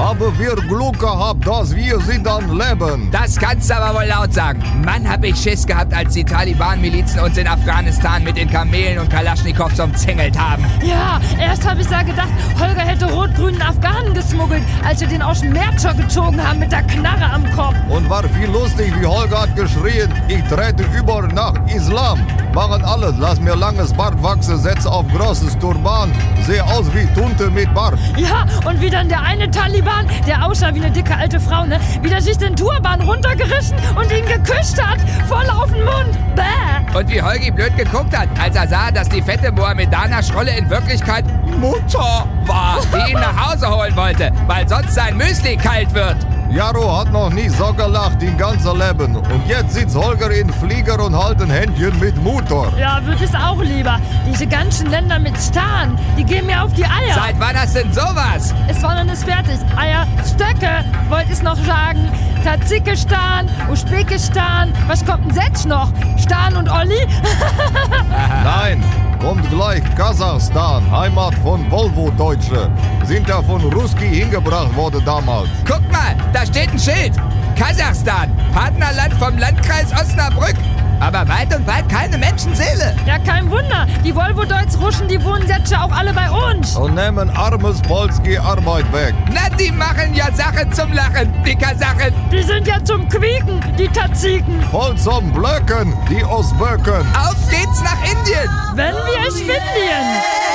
Aber wir Glück gehabt, dass wir sie dann leben. Das kannst du aber wohl laut sagen. Mann, hab ich Schiss gehabt, als die Taliban-Milizen uns in Afghanistan mit den Kamelen und Kalaschnikows umzingelt haben. Ja, erst habe ich da gedacht, Holger hätte rot-grünen Afghanen gesmuggelt, als wir den aus dem Märzer gezogen haben mit der Knarre am Kopf. Und war viel lustig, wie Holger hat geschrien, ich trete über nach Islam. Machen alles, lass mir langes Bart wachsen, setze auf großes Turban, sehe aus wie Tunte mit Bart. Ja, und wie dann der eine Taliban, der aussah wie eine dicke alte Frau, ne, wie der sich den Turban runtergerissen und ihn geküsst hat, voll auf den Mund. Bäh. Und wie Holgi blöd geguckt hat, als er sah, dass die fette Mohammedaner-Schrolle in Wirklichkeit Mutter war, die ihn nach Hause holen wollte, weil sonst sein Müsli kalt wird. Jaro hat noch nie so gelacht in ganzem Leben. Und jetzt sitzt Holger in Flieger und halten Händchen mit Motor. Ja, würde es auch lieber. Diese ganzen Länder mit Stan, die gehen mir auf die Eier. Seit wann hast denn sowas? Es war noch nicht fertig. Eier, Stöcke, wollte ich noch sagen. Tadschikistan, Usbekistan. Was kommt denn jetzt noch? Stan und Olli? Nein, kommt gleich Kasachstan, Heimat von Volvo-Deutsche. Sind ja von Ruski hingebracht worden damals. Guck mal, da steht ein Schild. Kasachstan, Partnerland vom Landkreis Osnabrück. Aber weit und weit keine Menschenseele. Ja, kein Wunder. Die Volvo-Deutsch-Russen, die wohnen jetzt ja auch alle bei uns. Und nehmen armes Polski Arbeit weg. Na, die machen ja Sachen zum Lachen, die Kasachen. Die sind ja zum Quieken, die Tadschiken. Voll zum Blöcken, die Ostböcken. Auf geht's nach Indien. Wenn wir es finden.